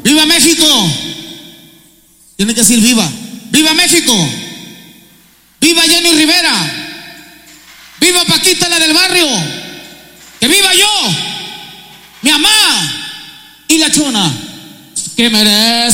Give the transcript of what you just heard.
¡Viva México! Tiene que decir viva. ¡Viva México! ¡Viva Jenny Rivera! ¡Viva Paquita, la del barrio! ¡Que viva yo! ¡Mi mamá! Y la chona, que merezco